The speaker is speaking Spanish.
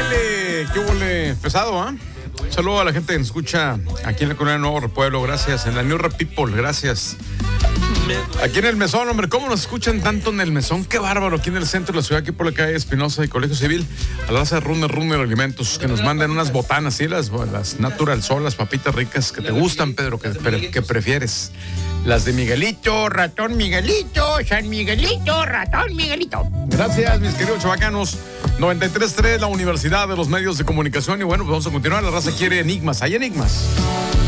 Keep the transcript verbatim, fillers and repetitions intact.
Baile, qué huele pesado, ¿ah? ¿eh? Un saludo a la gente que nos escucha aquí en la colonia Nuevo Repueblo, gracias. En la New Rap People, gracias. Aquí en el Mesón, hombre, ¿cómo nos escuchan tanto en el Mesón? Qué bárbaro, aquí en el centro de la ciudad, aquí por la calle Espinosa y Colegio Civil. A la raza de Runner, Runner Alimentos, que nos mandan unas botanas, ¿sí? Las, las Natural Sol, las papitas ricas que te gustan, Pedro, que, que prefieres. Las de Miguelito, ratón Miguelito, San Miguelito, ratón Miguelito. Gracias, mis queridos chavacanos. noventa y tres punto tres, la Universidad de los Medios de Comunicación. Y bueno, pues vamos a continuar. La raza quiere enigmas. ¿Hay enigmas?